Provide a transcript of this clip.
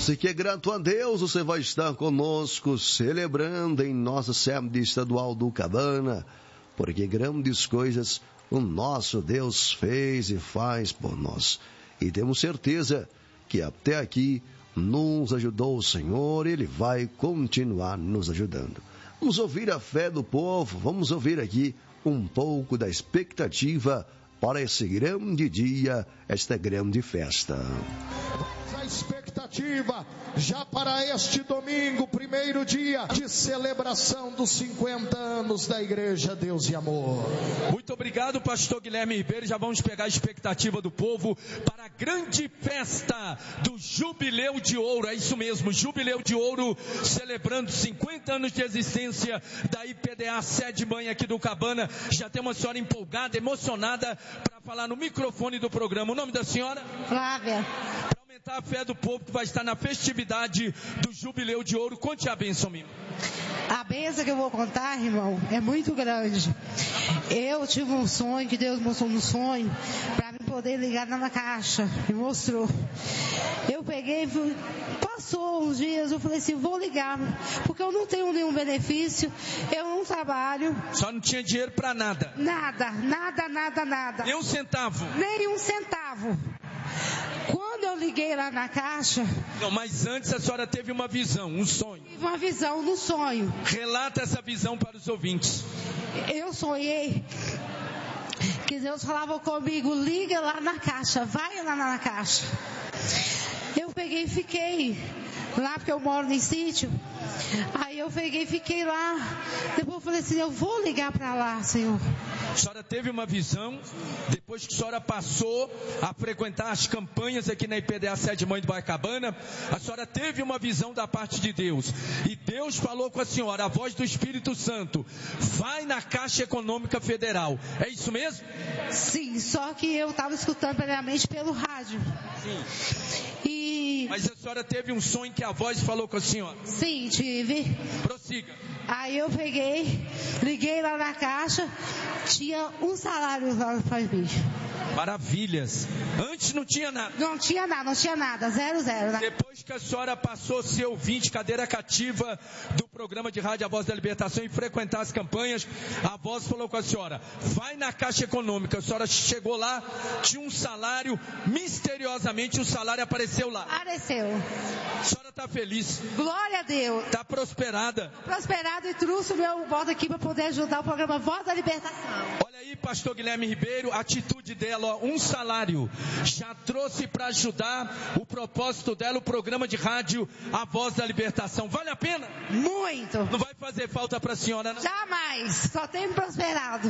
Se que é grato a Deus, você vai estar conosco celebrando em nossa sede estadual do Cabana, porque grandes coisas o nosso Deus fez e faz por nós. E temos certeza que até aqui nos ajudou o Senhor, Ele vai continuar nos ajudando. Vamos ouvir a fé do povo, vamos ouvir aqui um pouco da expectativa para esse grande dia, esta grande festa. A expectativa já para este domingo, primeiro dia de celebração dos 50 anos da Igreja Deus e Amor. Muito obrigado, pastor Guilherme Ribeiro. Já vamos pegar a expectativa do povo para a grande festa do Jubileu de Ouro. É isso mesmo, Jubileu de Ouro, celebrando 50 anos de existência da IPDA Sede Mãe aqui do Cabana. Já tem uma senhora empolgada, emocionada para falar no microfone do programa. O nome da senhora? Flávia. Aumentar a fé do povo que vai estar na festividade do Jubileu de Ouro. Conte a bênção, minha. A bênção que eu vou contar, irmão, é muito grande. Eu tive um sonho, que Deus mostrou no sonho, para me poder ligar na caixa. Me mostrou. Eu peguei, passou uns dias, eu falei assim, vou ligar, porque eu não tenho nenhum benefício, eu não trabalho. Só não tinha dinheiro para nada? Nada. Nem um centavo? Nem um centavo. Quando eu liguei lá na caixa... Não, mas antes a senhora teve uma visão, um sonho. Tive uma visão no sonho. Relata essa visão para os ouvintes. Eu sonhei que Deus falava comigo, liga lá na caixa, vai lá na caixa. Eu peguei e fiquei lá, porque eu moro em sítio. Aí eu peguei e fiquei lá. Depois eu falei assim, eu vou ligar para lá, Senhor. A senhora teve uma visão, depois que a senhora passou a frequentar as campanhas aqui na IPDA Sede Mãe do Baicabana, a senhora teve uma visão da parte de Deus. E Deus falou com a senhora, a voz do Espírito Santo, vai na Caixa Econômica Federal. É isso mesmo? Sim, só que eu estava escutando primeiramente pelo rádio. Sim. Mas a senhora teve um sonho que a voz falou com a senhora? Sim, tive. Prossiga. Aí eu peguei, liguei lá na caixa, tinha um salário lá para mim. Maravilhas. Antes não tinha nada? Não tinha nada, 0. Depois que a senhora passou a ser ouvinte, cadeira cativa do programa de rádio A Voz da Libertação e frequentar as campanhas, a voz falou com a senhora, vai na Caixa Econômica. A senhora chegou lá, tinha um salário, misteriosamente o salário apareceu lá. Apareceu. A senhora está feliz? Glória a Deus. Está prosperada? Prosperado e trouxe o meu voto aqui para poder ajudar o programa Voz da Libertação. Olha aí, pastor Guilherme Ribeiro, a atitude dela, ó, um salário, já trouxe para ajudar o propósito dela, o programa de rádio A Voz da Libertação. Vale a pena? Muito. Não vai fazer falta para a senhora, não? Jamais. Só tem prosperado.